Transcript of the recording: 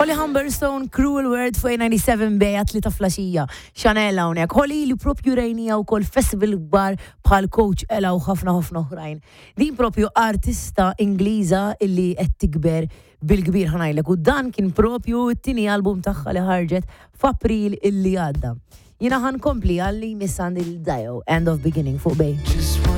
Holly Humberstone, Cruel World fuq 97 beja 3 flasġija. Chanel hawnhekk. Holly li propju rejnija wkoll festival kbar bħal Coach Ella u ħafna oħrajn. Din propju artista Ingliża illi qed tikber bil-kbir ħanajlek u dan kien propju t-tieni album tagħha li ħarġet f'April illi għadda. Jiena ħankompli għalli missandi l-Dio, End of Beginning fuq bej.